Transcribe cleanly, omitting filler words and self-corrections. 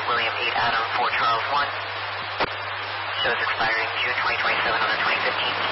William 8 Adam 4 Charles 1. Shows expiring June 2027 on the 2015